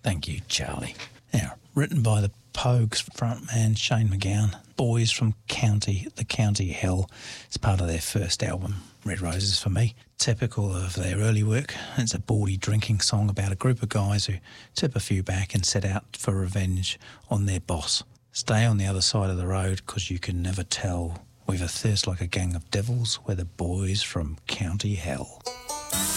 Thank you, Charlie. Now, written by the Pogues frontman Shane MacGowan, boys from the County Hell. It's part of their first album, Red Roses for me. Typical of their early work, it's a bawdy drinking song about a group of guys who tip a few back and set out for revenge on their boss. Stay on the other side of the road because you can never tell. We've a thirst like a gang of devils. We're the boys from County Hell.